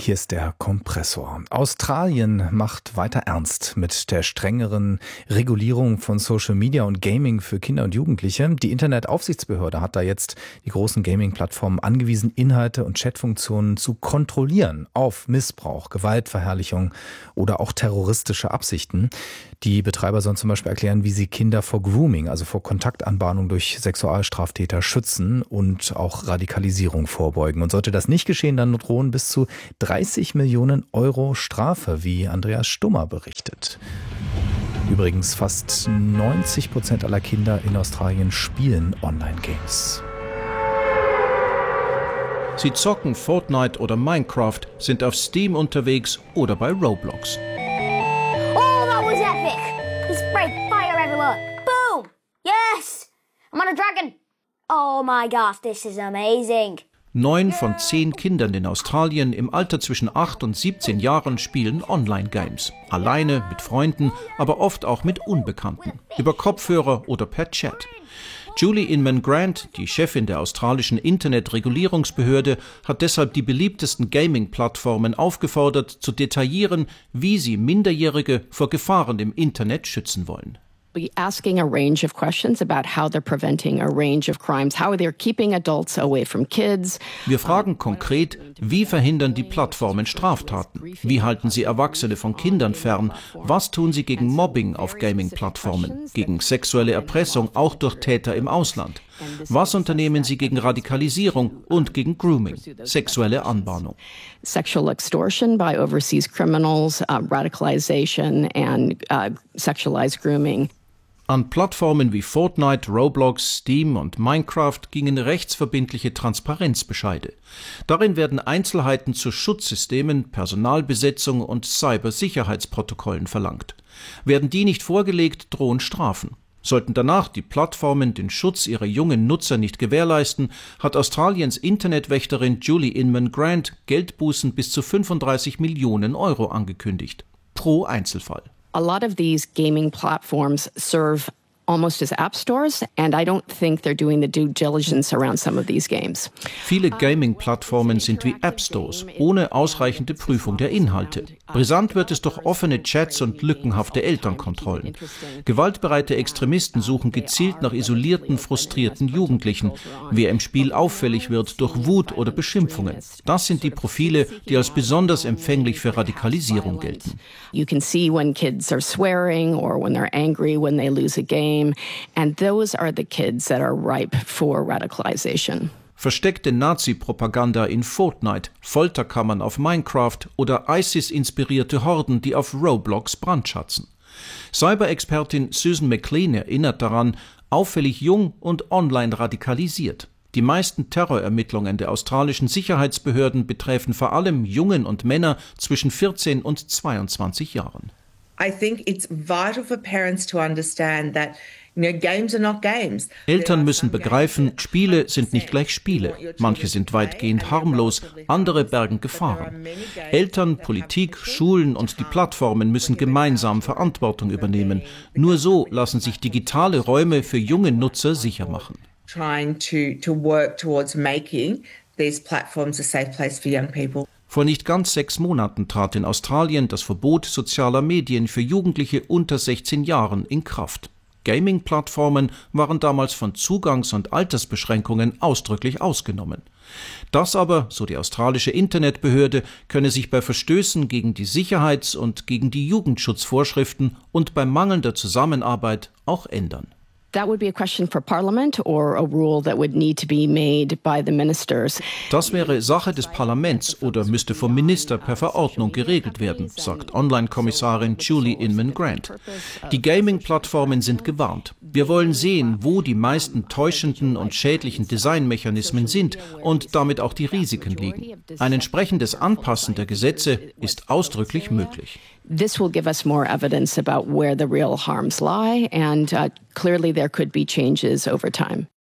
Hier ist der Kompressor. Australien macht weiter ernst mit der strengeren Regulierung von Social Media und Gaming für Kinder und Jugendliche. Die Internetaufsichtsbehörde hat da jetzt die großen Gaming-Plattformen angewiesen, Inhalte und Chatfunktionen zu kontrollieren auf Missbrauch, Gewaltverherrlichung oder auch terroristische Absichten. Die Betreiber sollen zum Beispiel erklären, wie sie Kinder vor Grooming, also vor Kontaktanbahnung durch Sexualstraftäter schützen und auch Radikalisierung vorbeugen. Und sollte das nicht geschehen, dann drohen bis zu 30 Millionen Euro Strafe, wie Andreas Stummer berichtet. Übrigens, fast 90% aller Kinder in Australien spielen Online-Games. Sie zocken Fortnite oder Minecraft, sind auf Steam unterwegs oder bei Roblox. Oh, that was epic! He sprayed fire everywhere. Boom! Yes! I'm on a dragon. Oh my gosh, this is amazing. 9 von 10 Kindern in Australien im Alter zwischen 8 und 17 Jahren spielen Online-Games. Alleine, mit Freunden, aber oft auch mit Unbekannten. Über Kopfhörer oder per Chat. Julie Inman-Grant, die Chefin der australischen Internetregulierungsbehörde, hat deshalb die beliebtesten Gaming-Plattformen aufgefordert, zu detaillieren, wie sie Minderjährige vor Gefahren im Internet schützen wollen. Be asking a range of questions about how they're preventing a range of crimes, how they're keeping adults away from kids. Wir fragen konkret, wie verhindern die Plattformen Straftaten? Wie halten sie Erwachsene von Kindern fern? Was tun sie gegen Mobbing auf Gaming-Plattformen? Gegen sexuelle Erpressung, auch durch Täter im Ausland? Was unternehmen sie gegen Radikalisierung und gegen Grooming, sexuelle Anbahnung? Sexual extortion by overseas criminals, radicalization and sexualized grooming. An Plattformen wie Fortnite, Roblox, Steam und Minecraft gingen rechtsverbindliche Transparenzbescheide. Darin werden Einzelheiten zu Schutzsystemen, Personalbesetzung und Cybersicherheitsprotokollen verlangt. Werden die nicht vorgelegt, drohen Strafen. Sollten danach die Plattformen den Schutz ihrer jungen Nutzer nicht gewährleisten, hat Australiens Internetwächterin Julie Inman-Grant Geldbußen bis zu 35 Millionen Euro angekündigt. Pro Einzelfall. A lot of these gaming platforms serve almost as app stores, and I don't think they're doing the due diligence around some of these games. Viele Gaming-Plattformen sind wie App-Stores, ohne ausreichende Prüfung der Inhalte. Brisant wird es durch offene Chats und lückenhafte Elternkontrollen. Gewaltbereite Extremisten suchen gezielt nach isolierten, frustrierten Jugendlichen. Wer im Spiel auffällig wird durch Wut oder Beschimpfungen. Das sind die Profile, die als besonders empfänglich für Radikalisierung gelten. You can see when kids are swearing or when they're angry when they lose a game. And those are the kids that are ripe for radicalization. Versteckte Nazi-Propaganda in Fortnite, Folterkammern auf Minecraft oder ISIS-inspirierte Horden, die auf Roblox brandschatzen. Cyber-Expertin Susan McLean erinnert daran, auffällig jung und online radikalisiert. Die meisten Terrorermittlungen der australischen Sicherheitsbehörden betreffen vor allem Jungen und Männer zwischen 14 und 22 Jahren. I think it's vital for parents to understand that games are not games. Eltern müssen begreifen, Spiele sind nicht gleich Spiele. Manche sind weitgehend harmlos, andere bergen Gefahren. Eltern, Politik, Schulen und die Plattformen müssen gemeinsam Verantwortung übernehmen. Nur so lassen sich digitale Räume für junge Nutzer sicher machen. Trying to work towards making these platforms a safe place for young people. Vor nicht ganz 6 Monaten trat in Australien das Verbot sozialer Medien für Jugendliche unter 16 Jahren in Kraft. Gaming-Plattformen waren damals von Zugangs- und Altersbeschränkungen ausdrücklich ausgenommen. Das aber, so die australische Internetbehörde, könne sich bei Verstößen gegen die Sicherheits- und gegen die Jugendschutzvorschriften und bei mangelnder Zusammenarbeit auch ändern. That would be a question for Parliament or a rule that would need to be made by the ministers. Das wäre Sache des Parlaments oder müsste vom Minister per Verordnung geregelt werden, sagt Online-Kommissarin Julie Inman-Grant. Die Gaming-Plattformen sind gewarnt. Wir wollen sehen, wo die meisten täuschenden und schädlichen Designmechanismen sind und damit auch die Risiken liegen. Ein entsprechendes Anpassen der Gesetze ist ausdrücklich möglich. This will give us more evidence about where the real harms lie, and clearly there could be changes over time.